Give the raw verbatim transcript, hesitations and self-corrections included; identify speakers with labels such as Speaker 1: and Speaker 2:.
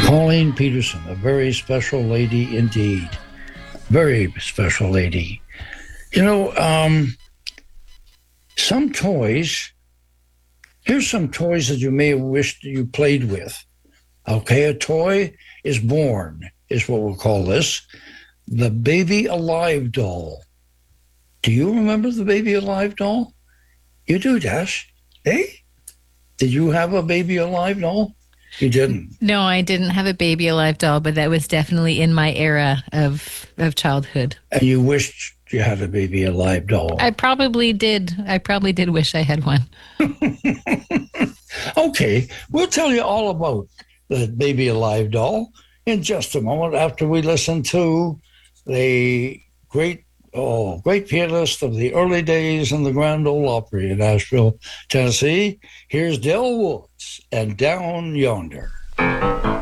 Speaker 1: Colleen Peterson, a very special lady indeed. Very special lady. You know, um, some toys, here's some toys that you may have wished you played with. Okay, a toy is born, is what we'll call this. The Baby Alive doll. Do you remember the Baby Alive doll? You do, Dash. Hey? Did you have a Baby Alive doll? You didn't.
Speaker 2: No, I didn't have a Baby Alive doll, but that was definitely in my era of of childhood.
Speaker 1: And you wished you had a Baby Alive doll.
Speaker 2: I probably did. I probably did wish I had one.
Speaker 1: Okay, we'll tell you all about the Baby Alive doll in just a moment after we listen to the great, oh, great pianist of the early days in the Grand Ole Opry in Nashville, Tennessee. Here's Del Woods and Down Yonder.